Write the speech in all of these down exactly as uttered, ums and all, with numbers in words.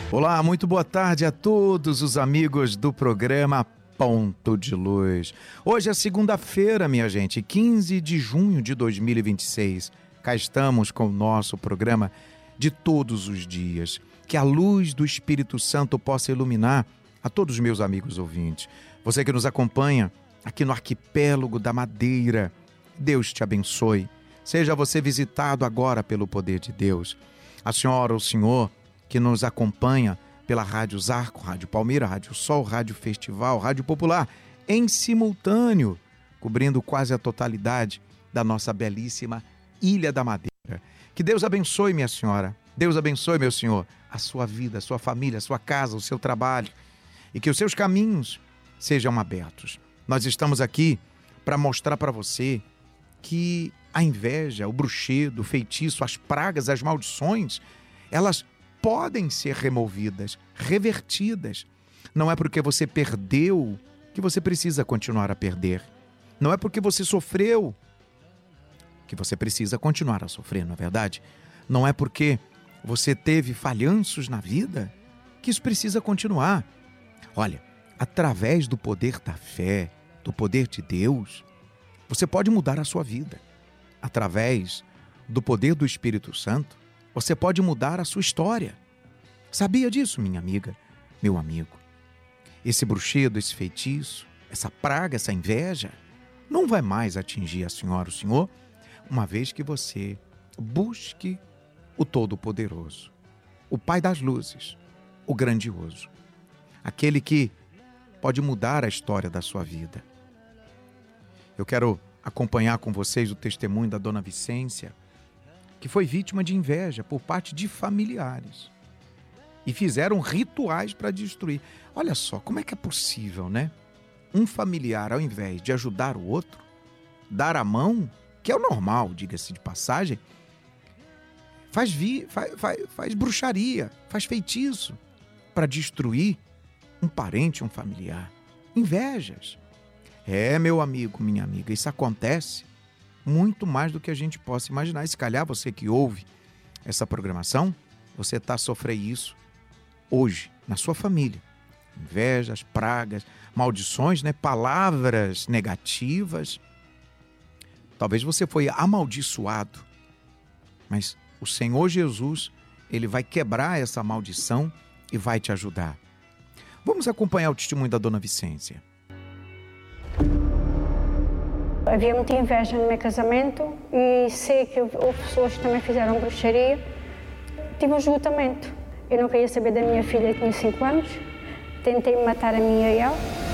Olá, muito boa tarde a todos os amigos do programa Ponto de Luz. Hoje é segunda-feira, minha gente, quinze de junho de dois mil e vinte e seis. Cá estamos com o nosso programa de todos os dias. Que a luz do Espírito Santo possa iluminar a todos os meus amigos ouvintes. Você que nos acompanha aqui no arquipélago da Madeira, Deus te abençoe. Seja você visitado agora pelo poder de Deus. A senhora ou o senhor que nos acompanha pela Rádio Zarco, Rádio Palmeira, Rádio Sol, Rádio Festival, Rádio Popular, em simultâneo, cobrindo quase a totalidade da nossa belíssima Ilha da Madeira. Que Deus abençoe, minha senhora, Deus abençoe, meu senhor, a sua vida, a sua família, a sua casa, o seu trabalho, e que os seus caminhos sejam abertos. Nós estamos aqui para mostrar para você que a inveja, o bruxedo, o feitiço, as pragas, as maldições, elas podem ser removidas, revertidas. Não é porque você perdeu que você precisa continuar a perder. Não é porque você sofreu que você precisa continuar a sofrer, não é verdade? Não é porque você teve falhanços na vida que isso precisa continuar. Olha, através do poder da fé, do poder de Deus, você pode mudar a sua vida. Através do poder do Espírito Santo, você pode mudar a sua história. Sabia disso, minha amiga, meu amigo? Esse bruxedo, esse feitiço, essa praga, essa inveja, não vai mais atingir a senhora ou o senhor, uma vez que você busque o Todo-Poderoso, o Pai das Luzes, o Grandioso, aquele que pode mudar a história da sua vida. Eu quero acompanhar com vocês o testemunho da dona Vicência, que foi vítima de inveja por parte de familiares e fizeram rituais para destruir. Olha só, como é que é possível, né? Um familiar, ao invés de ajudar o outro, dar a mão, que é o normal, diga-se de passagem, faz, vi, faz, faz, faz bruxaria, faz feitiço para destruir um parente, um familiar. Invejas. É, meu amigo, minha amiga, isso acontece muito mais do que a gente possa imaginar. E se calhar você que ouve essa programação, você está a sofrer isso hoje, na sua família. Invejas, pragas, maldições, né? Palavras negativas. Talvez você foi amaldiçoado, mas o Senhor Jesus, Ele vai quebrar essa maldição e vai te ajudar. Vamos acompanhar o testemunho da dona Vicência. Havia muita inveja no meu casamento e sei que houve pessoas que também fizeram bruxaria. Tive um esgotamento. Eu não queria saber da minha filha, que tinha cinco anos. Tentei matar a minha e ela.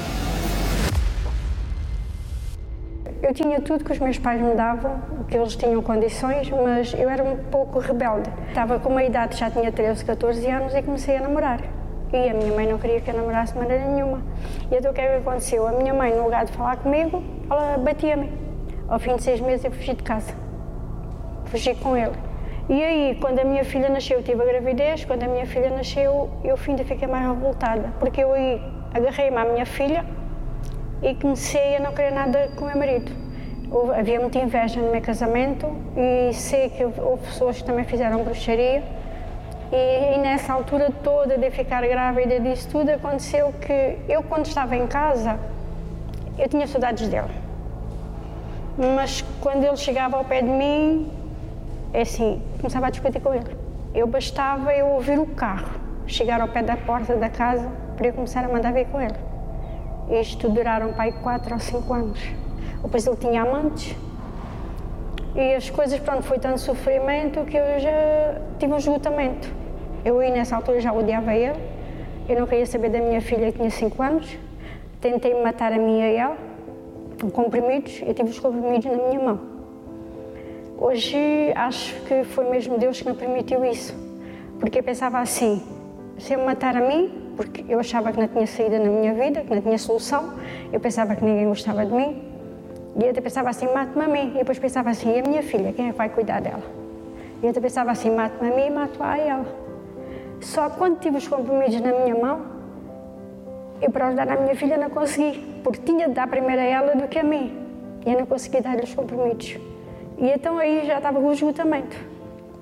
Eu tinha tudo que os meus pais me davam, que eles tinham condições, mas eu era um pouco rebelde. Estava com uma idade, já tinha treze, catorze anos e comecei a namorar. E a minha mãe não queria que eu namorasse de maneira nenhuma. E então o que é que aconteceu? A minha mãe, no lugar de falar comigo, ela batia-me. Ao fim de seis meses eu fugi de casa. Fugi com ele. E aí, quando a minha filha nasceu, eu tive a gravidez. Quando a minha filha nasceu, eu ainda fiquei mais revoltada. Porque eu aí agarrei-me à minha filha e comecei a não querer nada com o meu marido. Houve, havia muita inveja no meu casamento e sei que houve pessoas que também fizeram bruxaria. E, e nessa altura toda de ficar grávida disso tudo, aconteceu que eu, quando estava em casa, eu tinha saudades dele. Mas quando ele chegava ao pé de mim, é assim, começava a discutir com ele. Eu bastava eu ouvir o carro chegar ao pé da porta da casa para eu começar a mandar vir com ele. Isto duraram para aí quatro ou cinco anos. Depois ele tinha amantes. E as coisas, pronto, foi tanto sofrimento que eu já tive um esgotamento. Eu aí nessa altura já odiava ele, eu não queria saber da minha filha que tinha cinco anos, tentei matar a minha e ela, com comprimidos, eu tive os comprimidos na minha mão. Hoje acho que foi mesmo Deus que me permitiu isso, porque eu pensava assim, se eu me matar a mim, porque eu achava que não tinha saída na minha vida, que não tinha solução, eu pensava que ninguém gostava de mim, e eu até pensava assim, mate-me a mim, e depois pensava assim, e a minha filha, quem é que vai cuidar dela? E eu até pensava assim, mate-me a mim e mato a ela. Só que quando tive os comprimidos na minha mão, eu para ajudar a minha filha não consegui, porque tinha de dar primeiro a ela do que a mim. E eu não consegui dar-lhe os comprimidos. E então aí já estava com o esgotamento.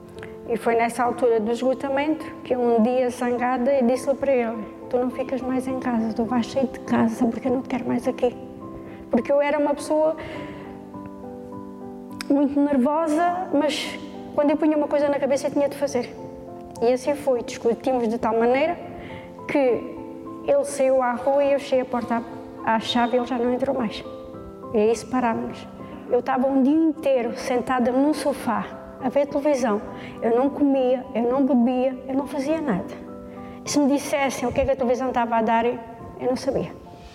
E foi nessa altura do esgotamento que um dia, zangada, eu disse-lhe para ele: tu não ficas mais em casa, tu vais sair de casa porque eu não te quero mais aqui. Porque eu era uma pessoa muito nervosa, mas quando eu punha uma coisa na cabeça eu tinha de fazer. E assim foi, discutimos de tal maneira que ele saiu à rua e eu fechei a porta à chave e ele já não entrou mais. E aí separámos-nos. Eu estava um dia inteiro sentada num sofá a ver televisão. Eu não comia, eu não bebia, eu não fazia nada. Se me dissessem o que é que a televisão estava a dar, eu não sabia.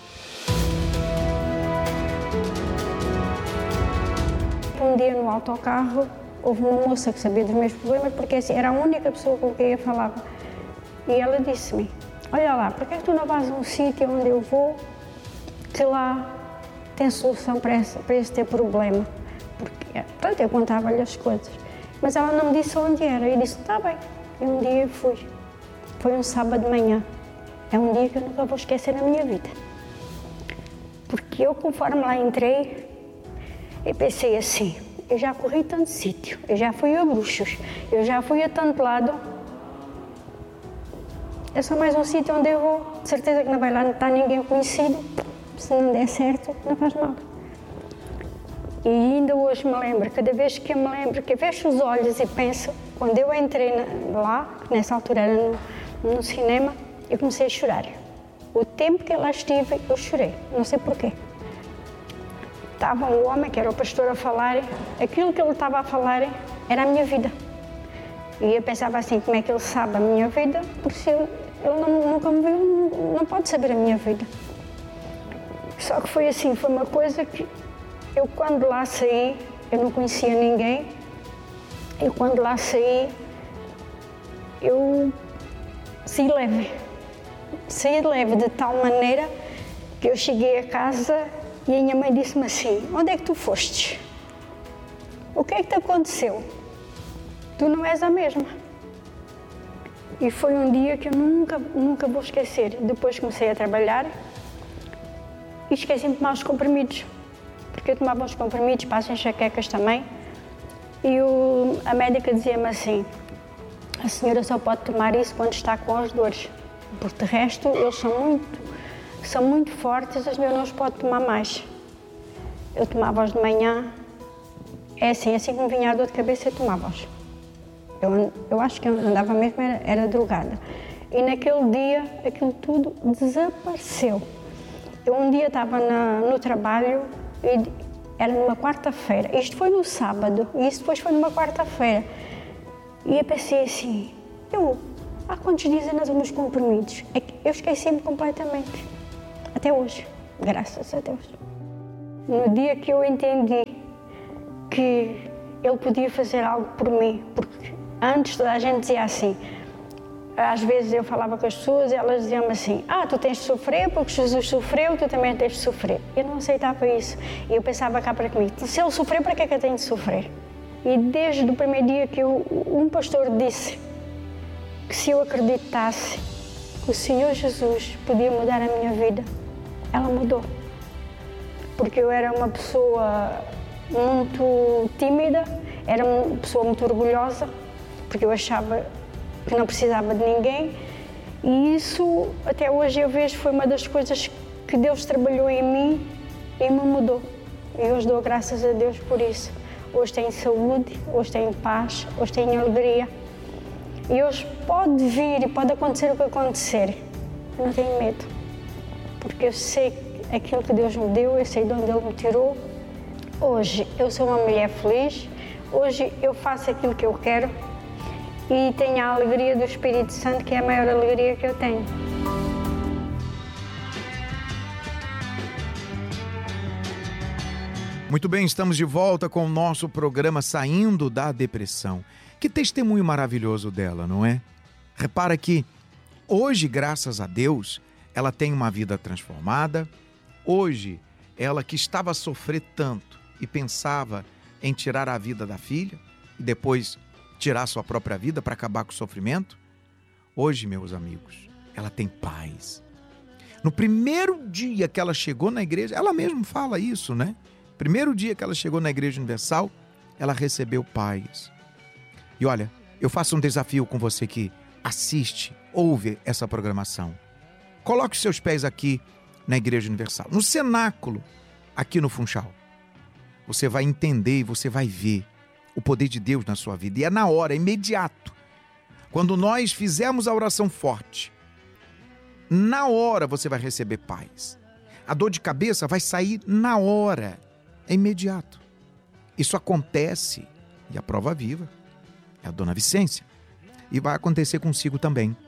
Um dia no autocarro houve uma moça que sabia dos meus problemas, porque assim, era a única pessoa com quem eu falava. E ela disse-me: olha lá, por que é que tu não vais a um sítio onde eu vou, que lá tem solução para esse, para esse teu problema? Porque, portanto, eu contava-lhe as coisas. Mas ela não me disse onde era. Eu disse: está bem. E um dia eu fui. Foi um sábado de manhã. É um dia que eu nunca vou esquecer na minha vida. Porque eu, conforme lá entrei, eu pensei assim: eu já corri tanto sítio, eu já fui a Bruxos, eu já fui a tanto lado. É só mais um sítio onde eu vou. De certeza que não vai lá, não está ninguém conhecido. Se não der certo, não faz mal. E ainda hoje me lembro, cada vez que eu me lembro, que eu fecho os olhos e penso, quando eu entrei na, lá, nessa altura era no, no cinema, eu comecei a chorar. O tempo que eu lá estive, eu chorei, não sei porquê. Estava um homem, que era o pastor, a falar, aquilo que ele estava a falar era a minha vida. E eu pensava assim: como é que ele sabe a minha vida? Porque se ele, ele não, nunca me viu, não, não pode saber a minha vida. Só que foi assim, foi uma coisa que eu, quando lá saí, eu não conhecia ninguém. Eu, quando lá saí, eu saí leve. Saí leve de tal maneira que eu cheguei a casa e a minha mãe disse-me assim: onde é que tu foste? O que é que te aconteceu? Tu não és a mesma. E foi um dia que eu nunca, nunca vou esquecer. Depois comecei a trabalhar e esqueci-me de tomar os comprimidos. Porque eu tomava os comprimidos para as enxaquecas também. E o, a médica dizia-me assim: a senhora só pode tomar isso quando está com as dores. Porque de resto, eles são muito, são muito fortes, a senhora não os pode tomar mais. Eu tomava-os de manhã. É assim, assim que me vinha a dor de cabeça, eu tomava-os. Eu, eu acho que eu andava mesmo, era, era drogada. E naquele dia, aquilo tudo desapareceu. Eu um dia estava na, no trabalho, e era numa quarta-feira. Isto foi no sábado, e isso depois foi numa quarta-feira. E eu pensei assim: eu, há quantos dias andas meus comprimidos? É que eu esqueci-me completamente. Até hoje, graças a Deus. No dia que eu entendi que Ele podia fazer algo por mim, porque antes toda a gente dizia assim, às vezes eu falava com as pessoas e elas diziam-me assim: ah, tu tens de sofrer porque Jesus sofreu, tu também tens de sofrer. Eu não aceitava isso e eu pensava cá para comigo: se Ele sofreu, para que é que eu tenho de sofrer? E desde o primeiro dia que eu, um pastor disse que se eu acreditasse que o Senhor Jesus podia mudar a minha vida, ela mudou. Porque eu era uma pessoa muito tímida, era uma pessoa muito orgulhosa, porque eu achava que não precisava de ninguém, e isso até hoje eu vejo foi uma das coisas que Deus trabalhou em mim e me mudou. E hoje dou graças a Deus por isso. Hoje tenho saúde, hoje tenho paz, hoje tenho alegria. E hoje pode vir e pode acontecer o que acontecer. Eu não tenho medo, porque eu sei aquilo que Deus me deu, eu sei de onde Ele me tirou. Hoje eu sou uma mulher feliz, hoje eu faço aquilo que eu quero e tenho a alegria do Espírito Santo, que é a maior alegria que eu tenho. Muito bem, estamos de volta com o nosso programa Saindo da Depressão. Que testemunho maravilhoso dela, não é? Repara que hoje, graças a Deus, ela tem uma vida transformada. Hoje, ela que estava a sofrer tanto e pensava em tirar a vida da filha e depois tirar sua própria vida para acabar com o sofrimento, hoje, meus amigos, ela tem paz. No primeiro dia que ela chegou na igreja, ela mesma fala isso, né? Primeiro dia que ela chegou na Igreja Universal, ela recebeu paz. E olha, eu faço um desafio com você que assiste, ouve essa programação. Coloque seus pés aqui na Igreja Universal, no cenáculo, aqui no Funchal. Você vai entender e você vai ver o poder de Deus na sua vida. E é na hora, é imediato. Quando nós fizermos a oração forte, na hora você vai receber paz. A dor de cabeça vai sair na hora, é imediato. Isso acontece, e a prova viva é a Dona Vicência. E vai acontecer consigo também.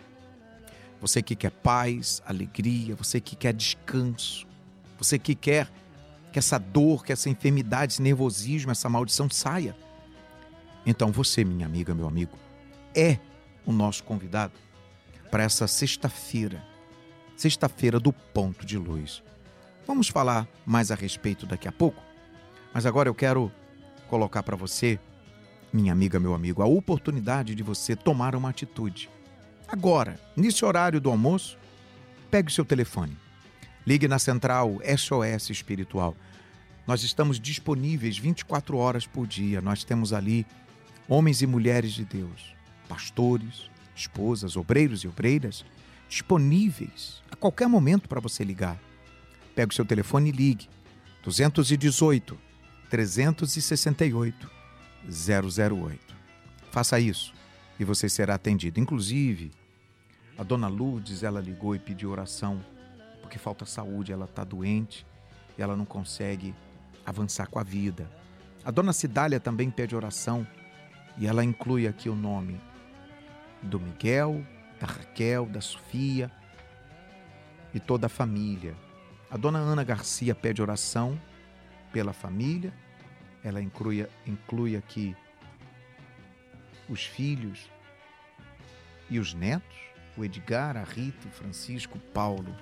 Você que quer paz, alegria, você que quer descanso, você que quer que essa dor, que essa enfermidade, esse nervosismo, essa maldição saia. Então você, minha amiga, meu amigo, é o nosso convidado para essa sexta-feira, sexta-feira do Ponto de Luz. Vamos falar mais a respeito daqui a pouco, mas agora eu quero colocar para você, minha amiga, meu amigo, a oportunidade de você tomar uma atitude. Agora, nesse horário do almoço, pegue o seu telefone. Ligue na central S O S Espiritual. Nós estamos disponíveis vinte e quatro horas por dia. Nós temos ali homens e mulheres de Deus, pastores, esposas, obreiros e obreiras, disponíveis a qualquer momento para você ligar. Pegue o seu telefone e ligue. dois um oito, três seis oito, zero zero oito. Faça isso e você será atendido. Inclusive, a dona Lourdes, ela ligou e pediu oração porque falta saúde, ela está doente e ela não consegue avançar com a vida. A dona Cidália também pede oração e ela inclui aqui o nome do Miguel, da Raquel, da Sofia e toda a família. A dona Ana Garcia pede oração pela família, ela inclui, inclui aqui os filhos e os netos, o Edgar, a Rita, o Francisco, o Paulo.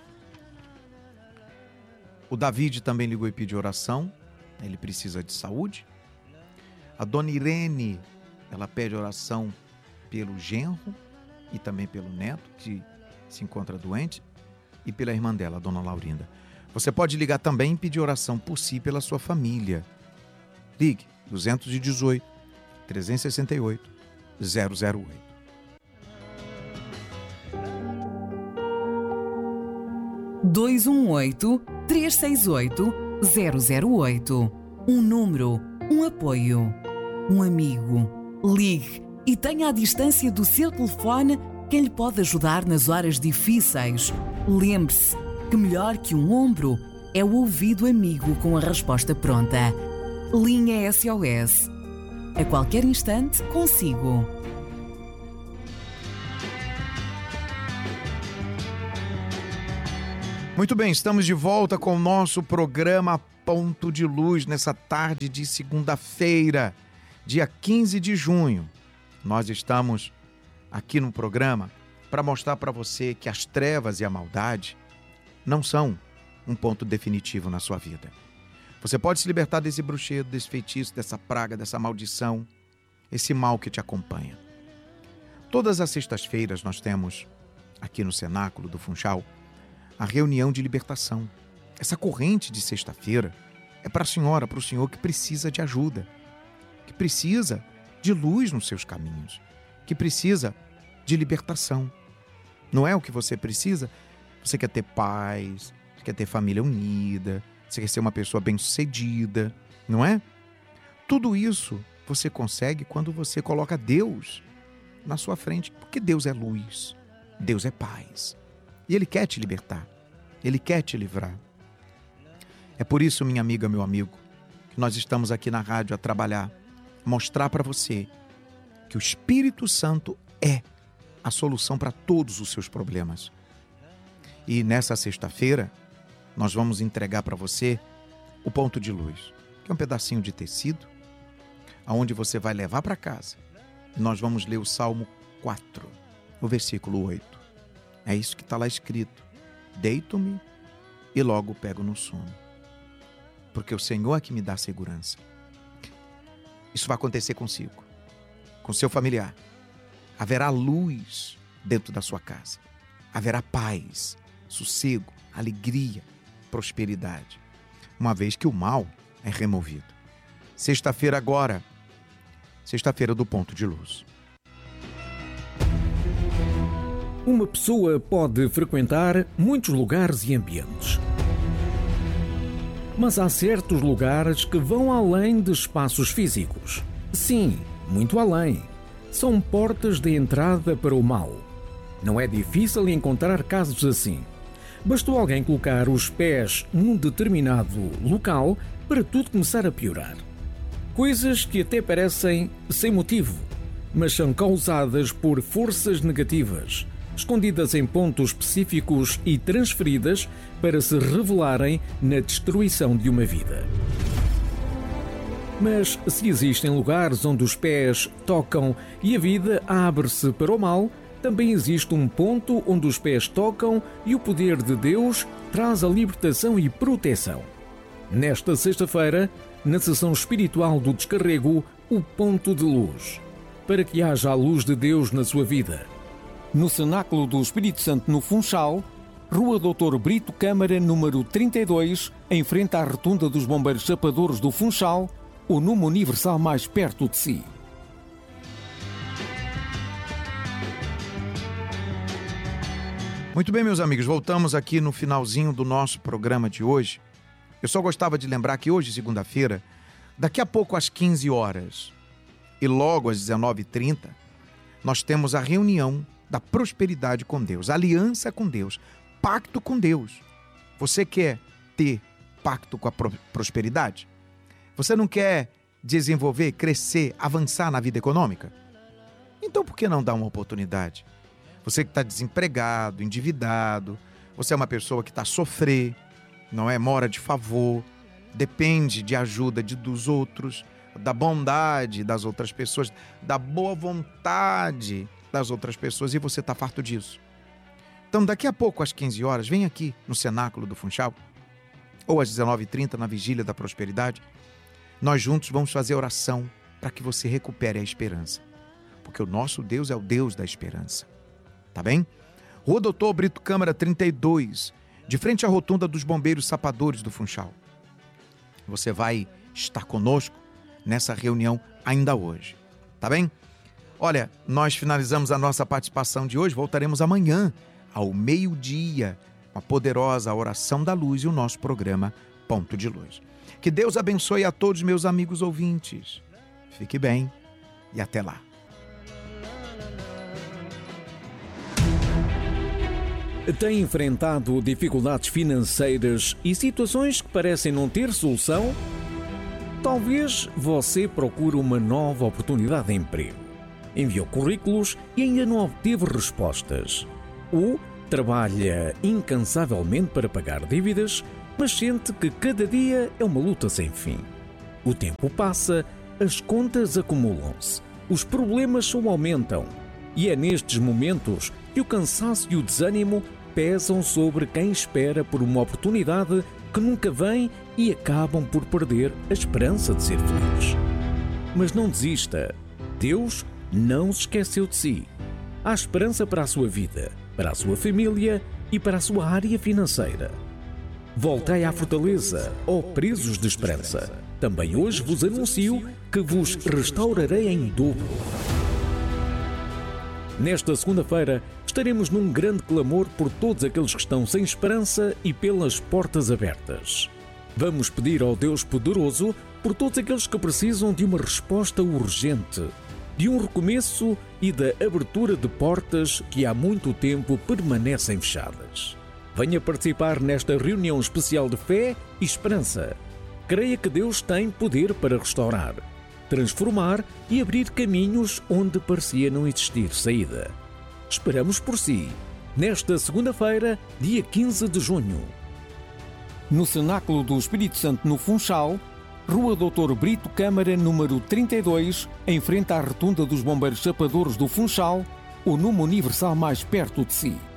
O David também ligou e pediu oração, ele precisa de saúde. A dona Irene, ela pede oração pelo genro e também pelo neto, que se encontra doente, e pela irmã dela, a dona Laurinda. Você pode ligar também e pedir oração por si e pela sua família. Ligue dois um oito, três seis oito, zero zero oito. dois um oito, três seis oito, zero zero oito. Um número, um apoio, um amigo. Ligue e tenha à distância do seu telefone quem lhe pode ajudar nas horas difíceis. Lembre-se que melhor que um ombro é o ouvido amigo com a resposta pronta. Linha S O S. A qualquer instante, consigo. Muito bem, estamos de volta com o nosso programa Ponto de Luz nessa tarde de segunda-feira, dia quinze de junho. Nós estamos aqui no programa para mostrar para você que as trevas e a maldade não são um ponto definitivo na sua vida. Você pode se libertar desse bruxedo, desse feitiço, dessa praga, dessa maldição, esse mal que te acompanha. Todas as sextas-feiras nós temos aqui no cenáculo do Funchal a reunião de libertação. Essa corrente de sexta-feira é para a senhora, para o senhor que precisa de ajuda, que precisa de luz nos seus caminhos, que precisa de libertação. Não é o que você precisa? Você quer ter paz, você quer ter família unida, você quer ser uma pessoa bem-sucedida, não é? Tudo isso você consegue quando você coloca Deus na sua frente, porque Deus é luz, Deus é paz. E Ele quer te libertar, Ele quer te livrar. É por isso, minha amiga, meu amigo, que nós estamos aqui na rádio a trabalhar, mostrar para você que o Espírito Santo é a solução para todos os seus problemas. E nessa sexta-feira, nós vamos entregar para você o ponto de luz, que é um pedacinho de tecido, aonde você vai levar para casa. E nós vamos ler o Salmo quatro, o versículo oito. É isso que está lá escrito. Deito-me e logo pego no sono, porque o Senhor é que me dá segurança. Isso vai acontecer consigo, com seu familiar. Haverá luz dentro da sua casa. Haverá paz, sossego, alegria, prosperidade, uma vez que o mal é removido. Sexta-feira agora, sexta-feira do Ponto de Luz. Uma pessoa pode frequentar muitos lugares e ambientes. Mas há certos lugares que vão além de espaços físicos. Sim, muito além. São portas de entrada para o mal. Não é difícil encontrar casos assim. Bastou alguém colocar os pés num determinado local para tudo começar a piorar. Coisas que até parecem sem motivo, mas são causadas por forças negativas, escondidas em pontos específicos e transferidas para se revelarem na destruição de uma vida. Mas se existem lugares onde os pés tocam e a vida abre-se para o mal, também existe um ponto onde os pés tocam e o poder de Deus traz a libertação e proteção. Nesta sexta-feira, na sessão espiritual do descarrego, o ponto de luz, para que haja a luz de Deus na sua vida. No Cenáculo do Espírito Santo no Funchal, Rua doutor Brito Câmara, número trinta e dois, em frente à rotunda dos Bombeiros Chapadores do Funchal, o número universal mais perto de si. Muito bem, meus amigos, voltamos aqui no finalzinho do nosso programa de hoje. Eu só gostava de lembrar que hoje, segunda-feira, daqui a pouco às quinze horas e logo às dezenove e trinta, nós temos a reunião da prosperidade com Deus, aliança com Deus, pacto com Deus. Você quer ter pacto com a pro- prosperidade? Você não quer desenvolver, crescer, avançar na vida econômica? Então por que não dar uma oportunidade? Você que está desempregado, endividado, você é uma pessoa que está a sofrer, não é? Mora de favor, depende de ajuda de, dos outros, da bondade das outras pessoas, da boa vontade das outras pessoas, e você está farto disso. Então, daqui a pouco, às quinze horas, vem aqui no Cenáculo do Funchal, ou às dezenove e trinta, na Vigília da Prosperidade. Nós juntos vamos fazer oração para que você recupere a esperança, porque o nosso Deus é o Deus da esperança. Tá bem? Rua doutor Brito Câmara, trinta e dois, de frente à rotunda dos Bombeiros Sapadores do Funchal. Você vai estar conosco nessa reunião ainda hoje. Tá bem? Olha, nós finalizamos a nossa participação de hoje. Voltaremos amanhã, ao meio-dia, com a poderosa oração da luz e o nosso programa Ponto de Luz. Que Deus abençoe a todos meus amigos ouvintes. Fique bem e até lá. Tem enfrentado dificuldades financeiras e situações que parecem não ter solução? Talvez você procure uma nova oportunidade de emprego. Enviou currículos e ainda não obteve respostas. Ou trabalha incansavelmente para pagar dívidas, mas sente que cada dia é uma luta sem fim. O tempo passa, as contas acumulam-se, os problemas só aumentam. E é nestes momentos que o cansaço e o desânimo pesam sobre quem espera por uma oportunidade que nunca vem e acabam por perder a esperança de ser feliz. Mas não desista. Deus não se esqueceu de si. Há esperança para a sua vida, para a sua família e para a sua área financeira. Voltai à fortaleza, ó presos de esperança. Também hoje vos anuncio que vos restaurarei em dobro. Nesta segunda-feira, estaremos num grande clamor por todos aqueles que estão sem esperança e pelas portas abertas. Vamos pedir ao Deus poderoso por todos aqueles que precisam de uma resposta urgente, de um recomeço e da abertura de portas que há muito tempo permanecem fechadas. Venha participar nesta reunião especial de fé e esperança. Creia que Deus tem poder para restaurar, transformar e abrir caminhos onde parecia não existir saída. Esperamos por si, nesta segunda-feira, dia quinze de junho. No Cenáculo do Espírito Santo no Funchal, Rua doutor Brito Câmara, número trinta e dois, em frente à rotunda dos Bombeiros Chapadores do Funchal, o número universal mais perto de si.